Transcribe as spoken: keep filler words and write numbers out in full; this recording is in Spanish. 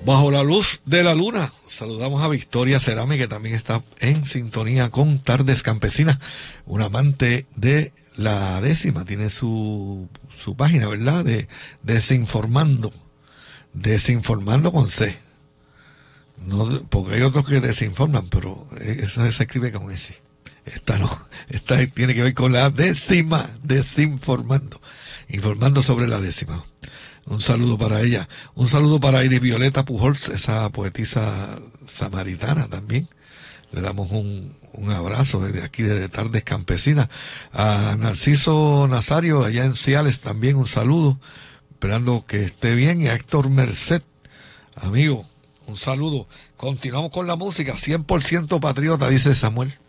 Bajo la luz de la luna, saludamos a Victoria Cerame, que también está en sintonía con Tardes Campesinas, un amante de la décima, tiene su, su página, ¿verdad? De Desinformando, Desinformando con C. No, porque hay otros que desinforman, pero eso se escribe con S. Esta no, esta tiene que ver con la décima, desinformando, informando sobre la décima. Un saludo para ella. Un saludo para Iris Violeta Pujols, esa poetisa samaritana también. Le damos un, un abrazo desde aquí, desde Tardes Campesinas. A Narciso Nazario, allá en Ciales, también un saludo. Esperando que esté bien. Y a Héctor Merced, amigo, un saludo. Continuamos con la música. cien por ciento patriota, dice Samuel.